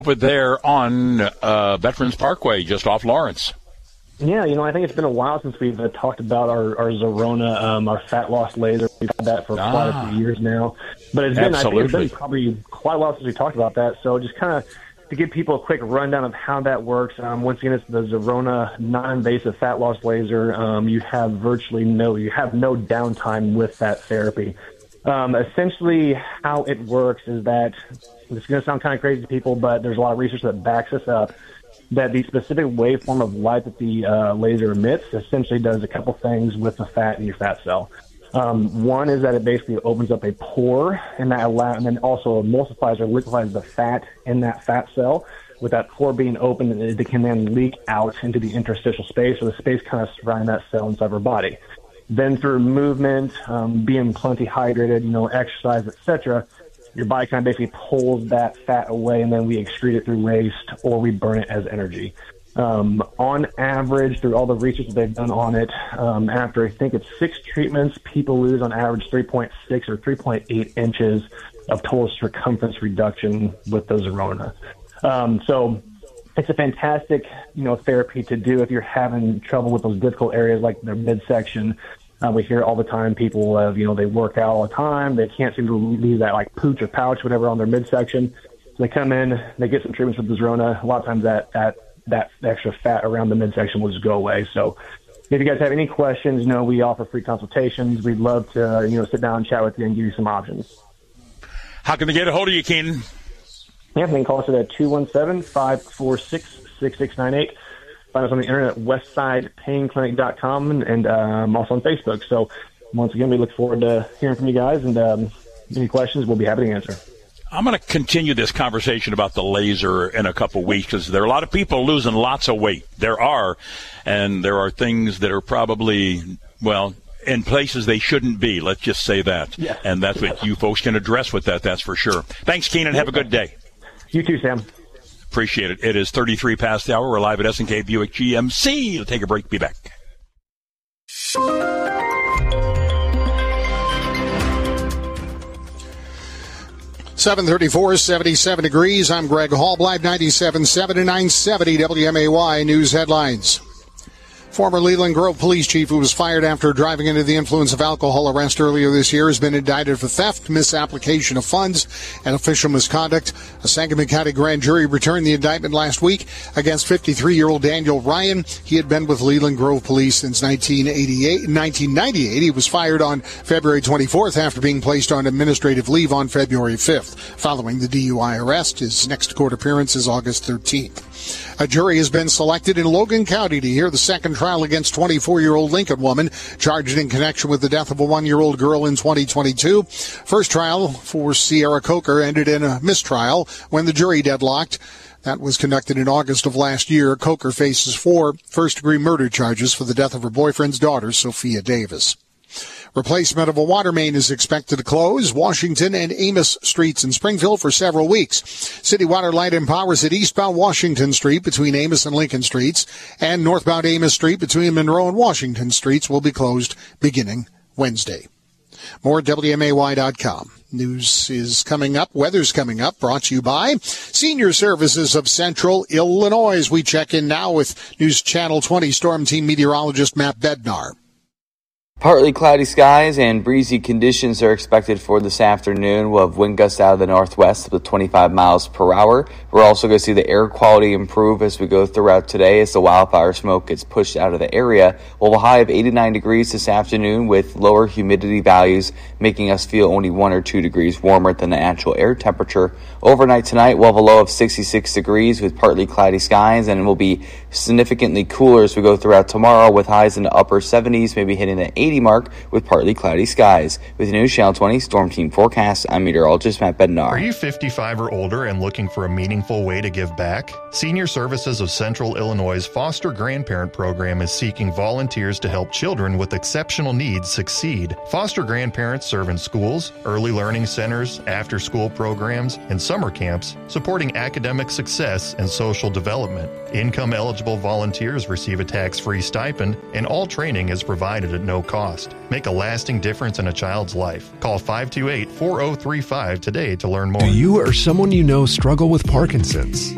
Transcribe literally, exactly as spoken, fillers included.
Over there on uh, Veterans Parkway, just off Lawrence. Yeah, you know, I think it's been a while since we've uh, talked about our, our Zerona, um, our fat loss laser. We've had that for ah, quite a few years now. But it's been, absolutely. I think it's been probably quite a while since we talked about that. So just kind of to give people a quick rundown of how that works, um, once again, it's the Zerona non-invasive fat loss laser. Um, you have virtually no, you have no downtime with that therapy. Um, essentially, how it works is that, it's going to sound kind of crazy to people, but there's a lot of research that backs this up, that the specific waveform of light that the uh, laser emits essentially does a couple things with the fat in your fat cell. Um, one is that it basically opens up a pore, and that allow, and then also emulsifies or liquefies the fat in that fat cell. With that pore being open, it can then leak out into the interstitial space, or the space kind of surrounding that cell inside our body. Then through movement, um, being plenty hydrated, you know, exercise, et cetera, your body kind of basically pulls that fat away, and then we excrete it through waste or we burn it as energy. Um, on average, through all the research that they've done on it, um, after I think it's six treatments, people lose on average three point six or three point eight inches of total circumference reduction with the Zerona. Um, so it's a fantastic, you know, therapy to do if you're having trouble with those difficult areas like the midsection. Uh, we hear all the time people, uh, you know, they work out all the time. They can't seem to leave that like pooch or pouch, whatever, on their midsection. So they come in, they get some treatments with the Zerona. A lot of times that, that, that extra fat around the midsection will just go away. So if you guys have any questions, you know, we offer free consultations. We'd love to, uh, you know, sit down and chat with you and give you some options. How can they get a hold of you, Keenan? Yeah, they can call us at two one seven, five four six, six six nine eight. Find us on the internet at westside pain clinic dot com, and, and um, also on Facebook. So once again, we look forward to hearing from you guys, and um, any questions, we'll be happy to answer. I'm going to continue this conversation about the laser in a couple of weeks, because there are a lot of people losing lots of weight. There are, and there are things that are probably, well, in places they shouldn't be. Let's just say that. Yes. And that's what you folks can address with that, that's for sure. Thanks, Keenan. Have a good day. You too, Sam. Appreciate it. It is thirty-three past the hour. We're live at S and K Buick G M C. We'll take a break. Be back. seven thirty-four, seventy-seven degrees. I'm Greg Hall, Live ninety-seven point seven and nine seventy W M A Y News Headlines. Former Leland Grove police chief who was fired after driving under the influence of alcohol arrest earlier this year has been indicted for theft, misapplication of funds, and official misconduct. A Sangamon County grand jury returned the indictment last week against fifty-three-year-old Daniel Ryan. He had been with Leland Grove Police since nineteen eighty-eight. In nineteen ninety-eight, he was fired on February twenty-fourth after being placed on administrative leave on February fifth. Following the D U I arrest, his next court appearance is August thirteenth. A jury has been selected in Logan County to hear the second trial against twenty-four-year-old Lincoln woman charged in connection with the death of a one-year-old girl in twenty twenty-two. First trial for Sierra Coker ended in a mistrial when the jury deadlocked. That was conducted in August of last year. Coker faces four first-degree murder charges for the death of her boyfriend's daughter, Sophia Davis. Replacement of a water main is expected to close Washington and Amos streets in Springfield for several weeks. City Water Light and Power said eastbound Washington Street between Amos and Lincoln Streets and northbound Amos Street between Monroe and Washington Streets will be closed beginning Wednesday. More at W M A Y dot com. News is coming up. Weather's coming up. Brought to you by Senior Services of Central Illinois. We check in now with News Channel twenty Storm Team meteorologist Matt Bednar. Partly cloudy skies and breezy conditions are expected for this afternoon. We'll have wind gusts out of the northwest with twenty-five miles per hour. We're also going to see the air quality improve as we go throughout today as the wildfire smoke gets pushed out of the area. We'll have a high of eighty-nine degrees this afternoon with lower humidity values, making us feel only one or two degrees warmer than the actual air temperature. Overnight tonight, we'll have a low of sixty-six degrees with partly cloudy skies, and it will be significantly cooler as we go throughout tomorrow with highs in the upper seventies, maybe hitting the eighty mark with partly cloudy skies. With the News Channel twenty Storm Team forecast, I'm meteorologist Matt Bednar. Are you fifty-five or older and looking for a meaningful way to give back? Senior Services of Central Illinois' Foster Grandparent Program is seeking volunteers to help children with exceptional needs succeed. Foster grandparents serve in schools, early learning centers, after-school programs, and summer camps, supporting academic success and social development. Income-eligible volunteers receive a tax-free stipend, and all training is provided at no cost. Make a lasting difference in a child's life. Call five two eight, four zero three five today to learn more. Do you or someone you know struggle with Parkinson's?